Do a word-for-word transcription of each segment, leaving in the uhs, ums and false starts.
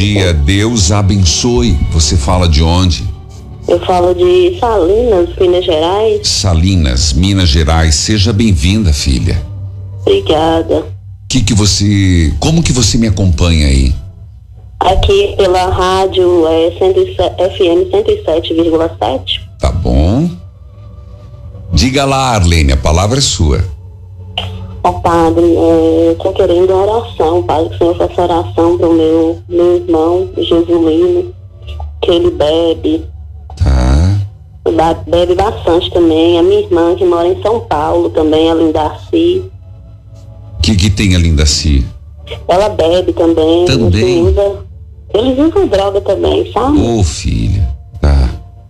dia, Deus abençoe. Você fala de onde? Eu falo de Salinas, Minas Gerais. Salinas, Minas Gerais. Seja bem-vinda, filha. Obrigada. Que que você, como que você me acompanha aí? Aqui pela rádio é, F M cento e sete vírgula sete. Tá bom. Diga lá, Arlene, a palavra é sua. Ó, padre, é, eu tô querendo oração, padre, que o senhor faça oração pro meu, meu irmão, Jesuíno, que ele bebe. Tá. Bebe bastante também. A minha irmã, que mora em São Paulo também, a Lindaci. O que que tem a Lindaci? Ela bebe também. Também? Eles usam, eles usam droga também, sabe? Ô, oh, filha. Tá.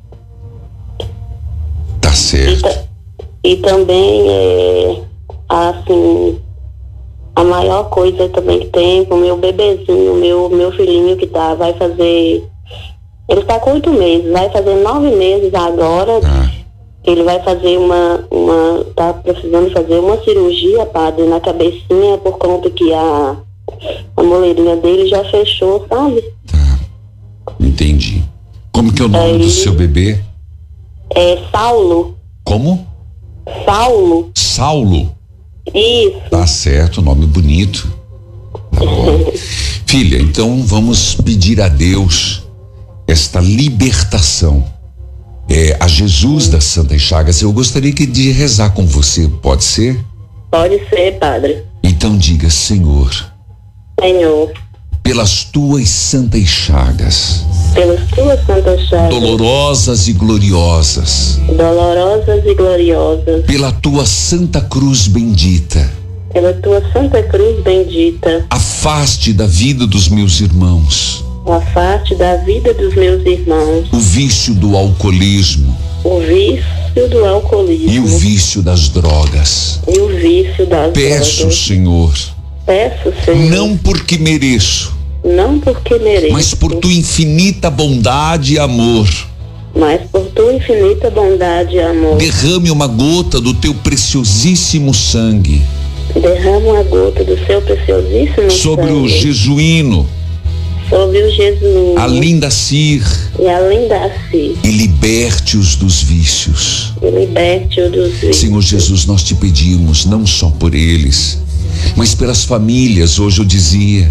Tá certo. E, ta, e também, é, assim, a maior coisa também que tem com o meu bebezinho, meu, meu filhinho que tá, vai fazer... Ele está com oito meses, vai fazer nove meses agora. Tá. Ele vai fazer uma, uma, tá precisando fazer uma cirurgia, padre, na cabecinha, por conta que a, a moleirinha dele já fechou, sabe? Tá. Entendi. Como que é o nome Aí, do seu bebê? É Saulo. Como? Saulo. Saulo. Isso. Tá certo, nome bonito. Tá bom. Filha, então vamos pedir a Deus esta libertação. É, a Jesus das Santas Chagas. Eu gostaria que de rezar com você, pode ser? Pode ser, padre. Então diga: Senhor, Senhor, pelas tuas santas chagas, pelas tuas santas chagas, dolorosas e gloriosas, dolorosas e gloriosas, pela tua santa cruz bendita, pela tua santa cruz bendita, afaste da vida dos meus irmãos afaste da vida dos meus irmãos o vício do alcoolismo, o vício do alcoolismo e o vício das drogas. e o vício das Peço, drogas. Senhor, Peço, Senhor, não porque mereço, não porque mereço, mas por tua infinita bondade e amor, mas por tua infinita bondade e amor, derrame uma gota do teu preciosíssimo sangue derrama uma gota do seu preciosíssimo sobre sangue o jesuíno, sobre o Jesus a Lindacir, e a Lindaci, e liberte-os dos vícios. e liberte-o dos vícios. Senhor Jesus, nós te pedimos, não só por eles, mas pelas famílias. Hoje eu dizia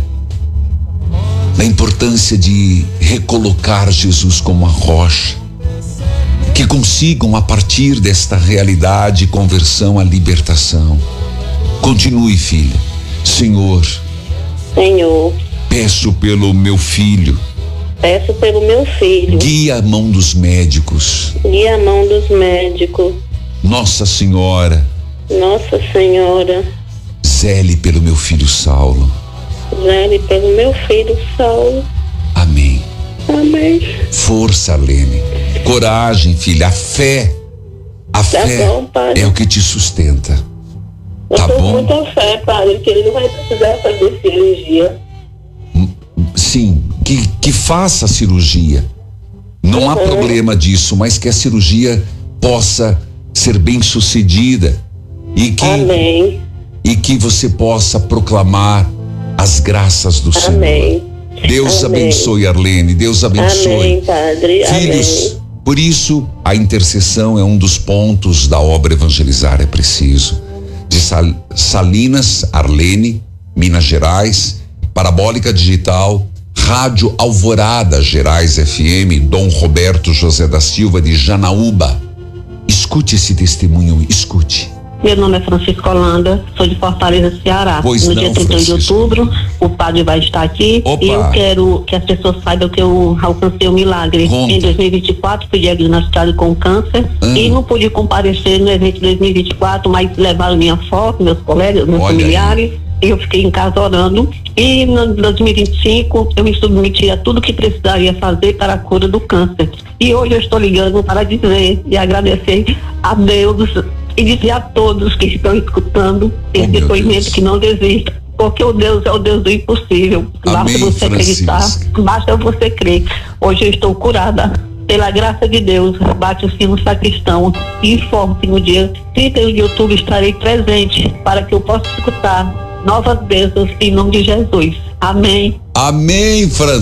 da importância de recolocar Jesus como a rocha, que consigam a partir desta realidade conversão à libertação. Continue, filha. Senhor, Senhor, peço pelo meu filho, peço pelo meu filho, guia a mão dos médicos. guia a mão dos médicos. Nossa Senhora, Nossa Senhora, zele pelo meu filho Saulo. zele pelo meu filho Saulo. Amém. Amém. Força, Arlene. Coragem, filha. A fé. A Tá fé bom, padre. é o que te sustenta. Eu Tá tô com bom? muita fé, padre, que ele não vai precisar fazer cirurgia. Sim, que, que faça a cirurgia. Não há Uhum. problema disso, mas que a cirurgia possa ser bem sucedida e que, Amém. e que você possa proclamar as graças do Senhor. Amém. Deus Amém. abençoe, Arlene. Deus abençoe. Amém, padre. Filhos, Amém. por isso a intercessão é um dos pontos da obra Evangelizar é Preciso. De Sal, Salinas, Arlene, Minas Gerais, Parabólica Digital, Rádio Alvorada Gerais F M, Dom Roberto José da Silva de Janaúba. Escute esse testemunho, escute. Meu nome é Francisco Holanda, sou de Fortaleza, Ceará. Pois no não, dia trinta e um de Francisco. outubro, o padre vai estar aqui. Opa. E eu quero que as pessoas saibam que eu alcancei o milagre. Conta. Em dois mil e vinte e quatro, fui diagnosticado com câncer Ah. e não pude comparecer no evento de dois mil e vinte e quatro, mas levaram minha foto, meus colegas, meus Olha familiares. E eu fiquei em casa orando. E no dois mil e vinte e cinco, eu me submeti a tudo que precisaria fazer para a cura do câncer. E hoje eu estou ligando para dizer e agradecer a Deus e dizer a todos que estão escutando esse Oh, meu depoimento Deus. que não desista, porque o Deus é o Deus do impossível. Basta Amém, você acreditar, Francisca. basta você crer. Hoje eu estou curada pela graça de Deus. Bate o sino sacristão e informo que no dia trinta e um de outubro estarei presente para que eu possa escutar novas bênçãos em nome de Jesus. Amém. Amém, Francisco.